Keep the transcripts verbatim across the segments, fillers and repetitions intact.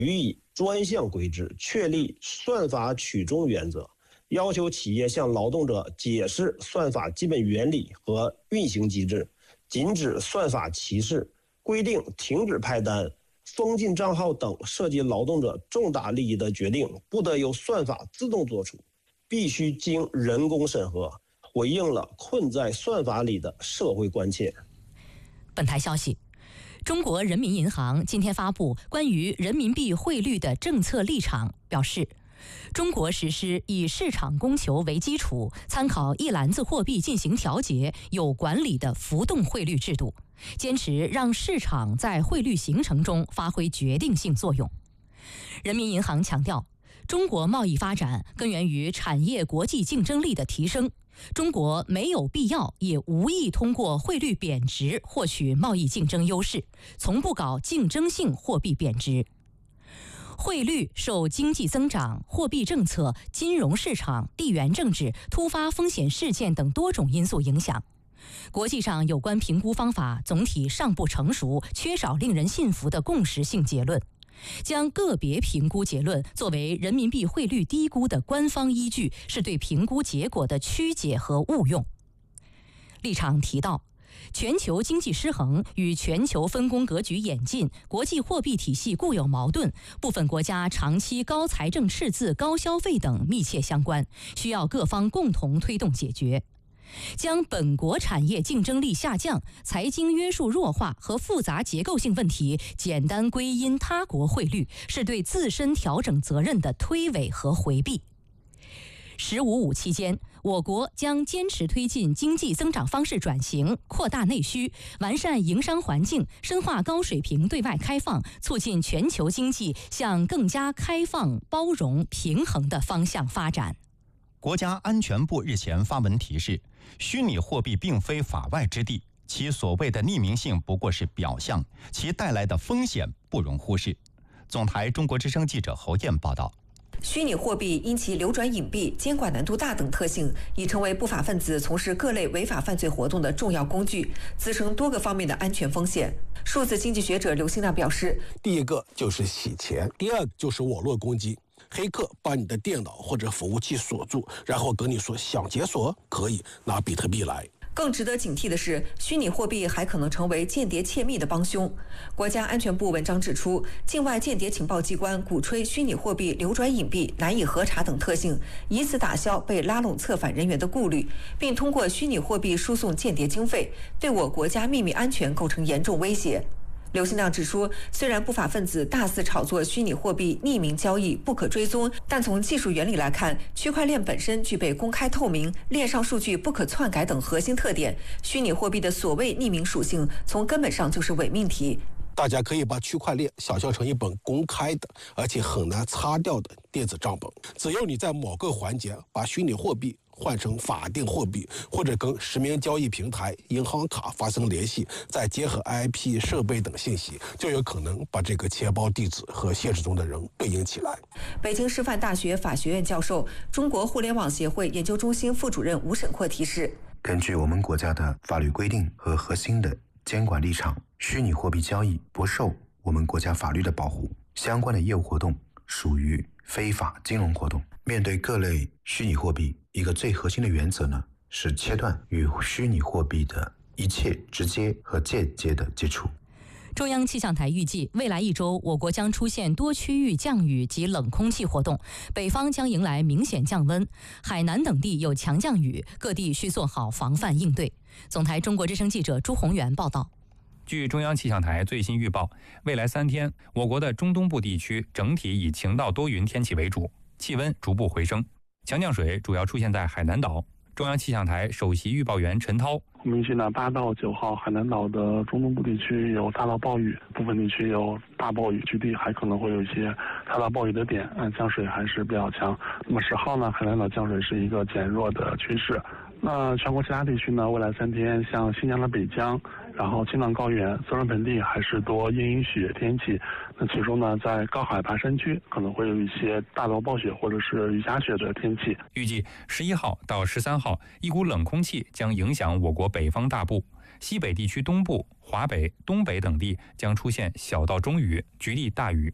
予以专项规制，确立算法曲中原则，要求企业向劳动者解释算法基本原理和运行机制，禁止算法歧视，规定停止派单、封禁账号等涉及劳动者重大利益的决定不得由算法自动作出，必须经人工审核，回应了困在算法里的社会关切。 本台消息，中国人民银行今天发布关于人民币汇率的政策立场，表示中国实施以市场供求为基础，参考一篮子货币进行调节、有管理的浮动汇率制度，坚持让市场在汇率形成中发挥决定性作用。人民银行强调，中国贸易发展根源于产业国际竞争力的提升，中国没有必要也无意通过汇率贬值获取贸易竞争优势，从不搞竞争性货币贬值。汇率受经济增长、货币政策、金融市场、地缘政治、突发风险事件等多种因素影响。国际上有关评估方法总体尚不成熟，缺少令人信服的共识性结论。将个别评估结论作为人民币汇率低估的官方依据，是对评估结果的曲解和误用。立场提到，全球经济失衡与全球分工格局演进、国际货币体系固有矛盾、部分国家长期高财政赤字、高消费等密切相关，需要各方共同推动解决。将本国产业竞争力下降、财经约束弱化和复杂结构性问题简单归因他国汇率，是对自身调整责任的推诿和回避。十五五期间，我国将坚持推进经济增长方式转型，扩大内需，完善营商环境，深化高水平对外开放，促进全球经济向更加开放、包容、平衡的方向发展。 国家安全部日前发文提示，虚拟货币并非法外之地，其所谓的匿名性不过是表象，其带来的风险不容忽视。总台中国之声记者侯燕报道。 虚拟货币因其流转隐蔽、监管难度大等特性，已成为不法分子从事各类违法犯罪活动的重要工具，滋生多个方面的安全风险。数字经济学者刘新亮表示， 第一个就是洗钱，第二个就是网络攻击。黑客把你的电脑或者服务器锁住，然后跟你说想解锁可以拿比特币来。 更值得警惕的是，虚拟货币还可能成为间谍窃密的帮凶。国家安全部文章指出，境外间谍情报机关鼓吹虚拟货币流转隐蔽、难以核查等特性，以此打消被拉拢策反人员的顾虑，并通过虚拟货币输送间谍经费，对我国家秘密安全构成严重威胁。刘新亮指出，虽然不法分子大肆炒作虚拟货币匿名交易不可追踪，但从技术原理来看，区块链本身具备公开透明、链上数据不可篡改等核心特点。虚拟货币的所谓匿名属性，从根本上就是伪命题。 大家可以把区块链想象成一本公开的，而且很难擦掉的电子账本。只要你在某个环节把虚拟货币换成法定货币，或者跟实名交易平台、银行卡发生联系，再结合 I P 设备等信息，就有可能把这个钱包地址和现实中的人对应起来。 北京师范大学法学院教授、中国互联网协会研究中心副主任吴沈阔提示， 根据我们国家的法律规定和核心的监管立场，虚拟货币交易不受我们国家法律的保护，相关的业务活动属于非法金融活动。面对各类虚拟货币，一个最核心的原则呢，是切断与虚拟货币的一切直接和间接的接触。 中央气象台预计，未来一周我国将出现多区域降雨及冷空气活动，北方将迎来明显降温，海南等地有强降雨，各地需做好防范应对。总台中国之声记者朱宏元报道。 据中央气象台最新预报，未来三天，我国的中东部地区整体以晴到多云天气为主，气温逐步回升，强降水主要出现在海南岛。中央气象台首席预报员陈涛， 我们预计呢，八到九号海南岛的中东部地区有大到暴雨，部分地区有大暴雨，局地还可能会有一些大到暴雨的点，嗯，降水还是比较强。那么十号呢，海南岛降水是一个减弱的趋势。那全国其他地区呢，未来三天，像新疆的北疆，然后青藏高原、松山盆地还是多阴雨雪天气。那其中呢，在高海拔山区可能会有一些大到暴雪或者是雨夹雪的天气。 预计十一号到十三号，一股冷空气将影响我国北方大部、西北地区东部、华北、东北等地将出现小到中雨，局地大雨。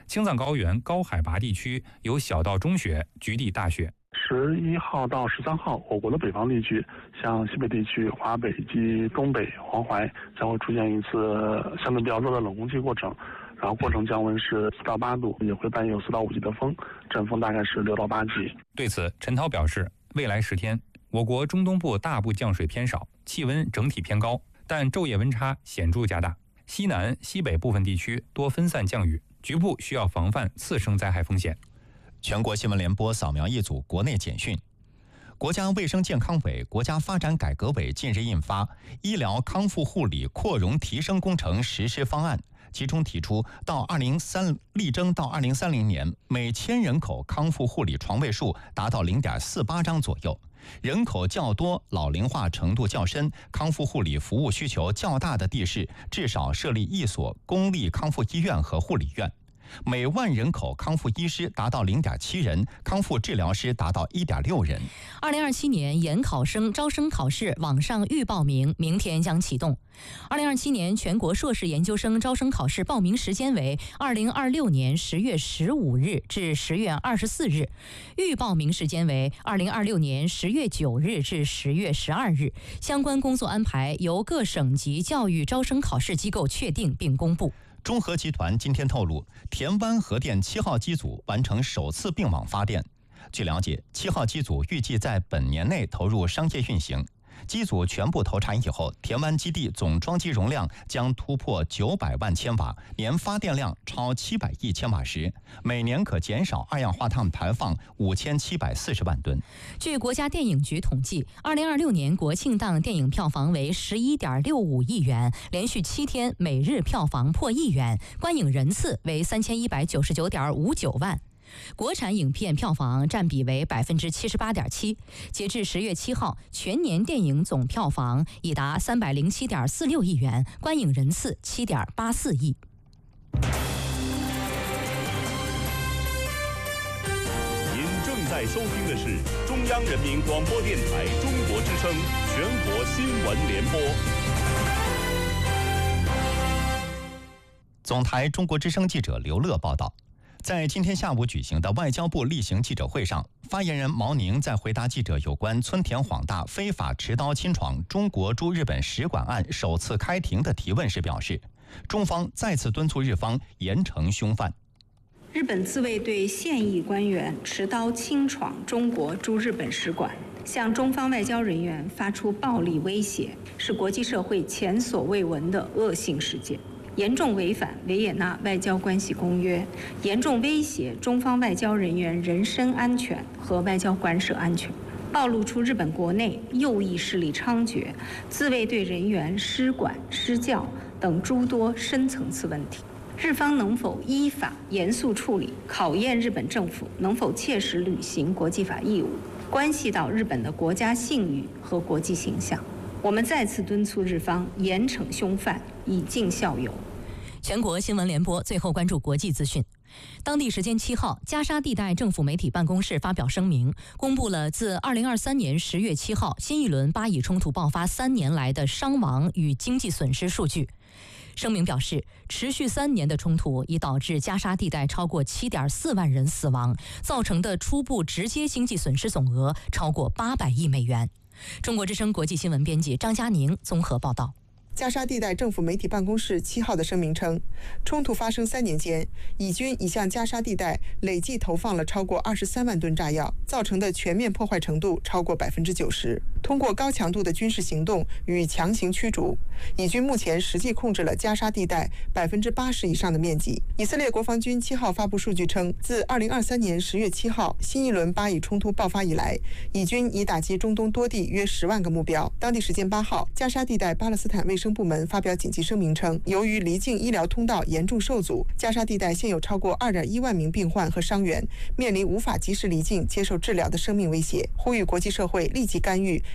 青藏高原高海拔地区有小到中雪，局地大雪。 十一号到十三号，我国的北方地区，像西北地区、华北及东北、黄淮将会出现一次相对比较弱的冷空气过程，然后过程降温是四到八度，也会伴有四到五级的风，阵风大概是六到八级。 对此，陈涛表示，未来十天，我国中东部大部降水偏少，气温整体偏高，但昼夜温差显著加大。西南、西北部分地区多分散降雨，局部需要防范次生灾害风险。 全国新闻联播扫描一组国内简讯。国家卫生健康委、国家发展改革委近日印发《医疗康复护理扩容提升工程实施方案》，其中提出，到二零三力争到二零三零年，每千人口康复护理床位数达到零点四八张左右。人口较多、老龄化程度较深、康复护理服务需求较大的地市，至少设立一所公立康复医院和护理院。每万人口康复医师达到零点七人，康复治疗师达到一点六人。 二零二七年研考生招生考试网上预报名明天将启动。二零二七年全国硕士研究生招生考试报名时间为二零二六年十月十五日至十月二十四日，预报名时间为二零二六年十月九日至十月十二日。相关工作安排由各省级教育招生考试机构确定并公布。 中核集团今天透露，田湾核电七号机组完成首次并网发电。据了解，七号机组预计在本年内投入商业运行。机组全部投产以后，田湾基地总装机容量将突破九百万千瓦，年发电量超七百亿千瓦时，每年可减少二氧化碳排放五千七百四十万吨。 据国家电影局统计，二零二六年国庆档电影票房为十一点六五亿元，连续七天每日票房破亿元，观影人次为三千一百九十九点五九万。国产影片票房占比为百分之七十八点七，截至十月七号，全年电影总票房已达三百零七点四六亿元，观影人次七点八四亿。 您正在收听的是中央人民广播电台中国之声全国新闻联播。 总台中国之声记者刘乐报道。在今天下午举行的外交部例行记者会上，发言人毛宁在回答记者有关村田晃大非法持刀侵闯中国驻日本使馆案首次开庭的提问时表示，中方再次敦促日方严惩凶犯。 日本自卫队现役官员持刀侵闯中国驻日本使馆，向中方外交人员发出暴力威胁，是国际社会前所未闻的恶性事件，严重违反维也纳外交关系公约，严重威胁中方外交人员人身安全和外交馆舍安全，暴露出日本国内右翼势力猖獗、自卫队人员失管失教等诸多深层次问题。日方能否依法严肃处理，考验日本政府能否切实履行国际法义务，关系到日本的国家信誉和国际形象。我们再次敦促日方严惩凶犯，以儆效尤。 全国新闻联播最后关注国际资讯。当地时间七号，加沙地带政府媒体办公室发表声明，公布了自二零二三年十月七号新一轮巴以冲突爆发三年来的伤亡与经济损失数据。声明表示，持续三年的冲突已导致加沙地带超过七点四万人死亡，造成的初步直接经济损失总额超过八百亿美元。中国之声国际新闻编辑张佳宁综合报道。 加沙地带政府媒体办公室七号的声明称，冲突发生三年间，以军已向加沙地带累计投放了超过二十三万吨炸药，造成的全面破坏程度超过百分之九十。通过高强度的军事行动与强行驱逐，以军目前实际控制了加沙地带百分之八十以上的面积。以色列国防军七号发布数据称，自二零二三年十月七号新一轮巴以冲突爆发以来，以军已打击中东多地约十万个目标。当地时间八号，加沙地带巴勒斯坦卫生部门发表紧急声明称，由于离境医疗通道严重受阻，加沙地带现有超过二点一万名病患和伤员面临无法及时离境接受治疗的生命威胁，呼吁国际社会立即干预，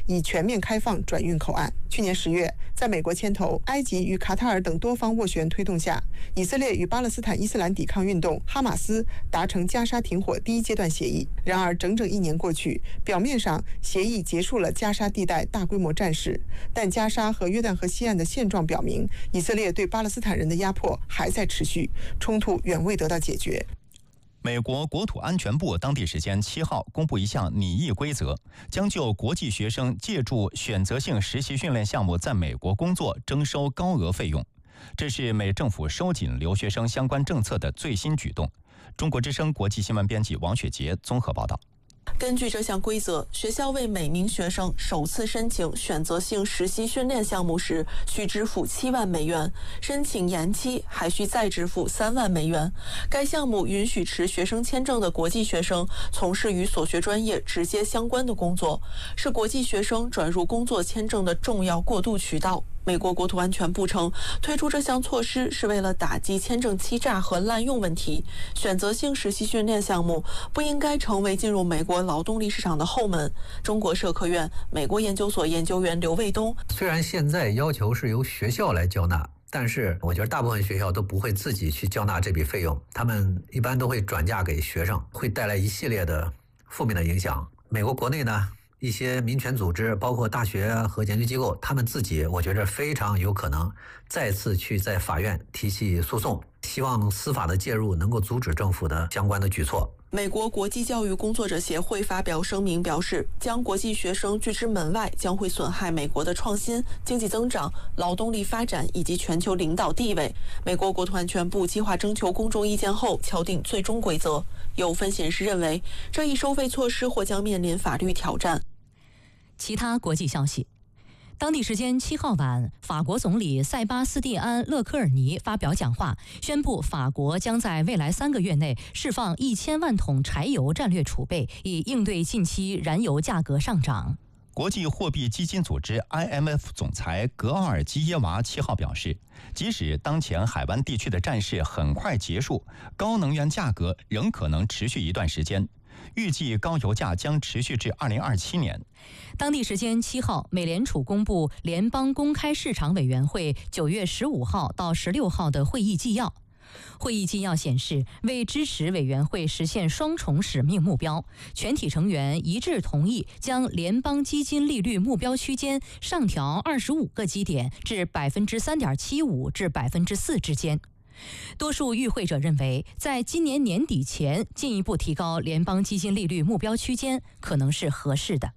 以全面开放转运口岸。去年十月，在美国牵头、埃及与卡塔尔等多方斡旋推动下，以色列与巴勒斯坦伊斯兰抵抗运动哈马斯达成加沙停火第一阶段协议。然而，整整一年过去，表面上协议结束了加沙地带大规模战事，但加沙和约旦河西岸的现状表明，以色列对巴勒斯坦人的压迫还在持续，冲突远未得到解决。 美国国土安全部当地时间七号公布一项拟议规则，将就国际学生借助选择性实习训练项目在美国工作征收高额费用。这是美政府收紧留学生相关政策的最新举动。中国之声国际新闻编辑王雪杰综合报道。 根据这项规则，学校为每名学生首次申请选择性实习训练项目时，需支付七万美元；申请延期还需再支付三万美元。该项目允许持学生称证的国际学生从事与所学专业直接相关的工作，是国际学生转入工作签证的重要过渡渠道。美国国土安全部称，推出这项措施是为了打击签证欺诈和滥用问题。选择性实习训练项目不应该成为进入美国劳动力市场的后门。中国社科院美国研究所研究员刘卫东： 虽然现在要求是由学校来交纳，但是我觉得大部分学校都不会自己去交纳这笔费用，他们一般都会转嫁给学生，会带来一系列的负面的影响。美国国内呢，一些民权组织，包括大学和研究机构，他们自己我觉得非常有可能再次去在法院提起诉讼，希望司法的介入能够阻止政府的相关的举措。 美国国际教育工作者协会发表声明表示，将国际学生拒之门外将会损害美国的创新、经济增长、劳动力发展以及全球领导地位。美国国土安全部计划征求公众意见后敲定最终规则。有分析人士认为，这一收费措施或将面临法律挑战。 其他国际消息，当地时间七号晚，法国总理塞巴斯蒂安·勒科尔尼发表讲话，宣布法国将在未来三个月内释放一千万桶柴油战略储备，以应对近期燃油价格上涨。 国际货币基金组织 I M F 总裁格奥尔基耶娃七号表示，即使当前海湾地区的战事很快结束，高能源价格仍可能持续一段时间。预计高油价将持续至二零二七年。 当地时间七号，美联储公布联邦公开市场委员会九月十五号到十六号的会议纪要。会议纪要显示，为支持委员会实现双重使命目标，全体成员一致同意将联邦基金利率目标区间上调二十五个基点至百分之三点七五至百分之四之间。多数与会者认为，在今年年底前进一步提高联邦基金利率目标区间可能是合适的。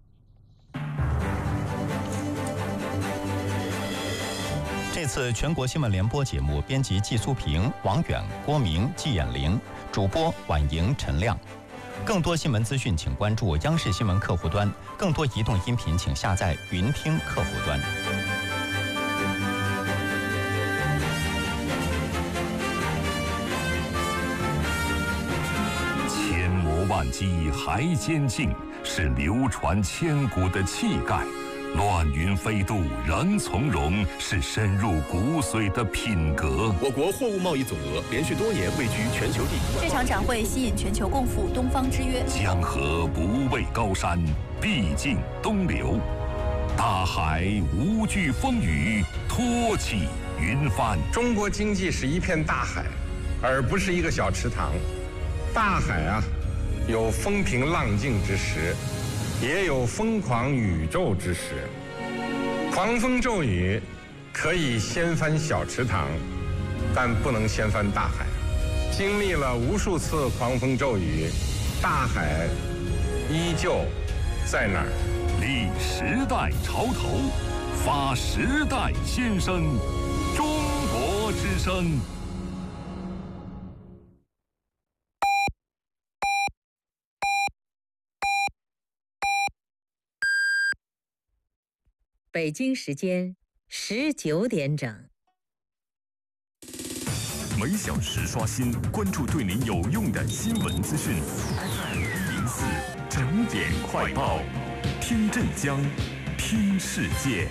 这次全国新闻联播节目编辑季苏平、王远、郭明、季衍玲，主播婉莹、陈亮。更多新闻资讯，请关注央视新闻客户端；更多移动音频，请下载云听客户端。 千磨万击还坚劲，是流传千古的气概；乱云飞渡仍从容，是深入骨髓的品格。 我国货物贸易总额连续多年位居全球第一。 这场展会吸引全球共赴东方之约。 江河不畏高山，必尽东流；大海无惧风雨，托起云帆。 中国经济是一片大海，而不是一个小池塘。大海啊，有风平浪静之时，也有疯狂宇宙之时。狂风骤雨可以掀翻小池塘，但不能掀翻大海。经历了无数次狂风骤雨，大海依旧在那儿。 立时代潮头，发时代先声。中国之声。 北京时间十九点整。 每小时刷新，关注对您有用的新闻资讯。F M 一零四整点快报，听镇江，听世界。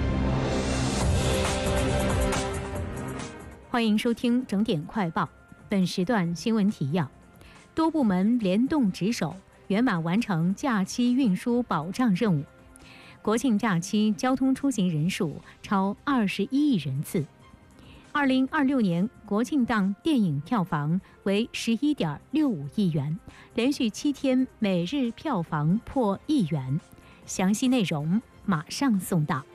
欢迎收听整点快报。 本时段新闻提要：多部门联动值守，圆满完成假期运输保障任务。国庆假期交通出行人数超二十一亿人次。二零二六年国庆档电影票房为十一点六五亿元，连续七天每日票房破亿元。详细内容马上送到。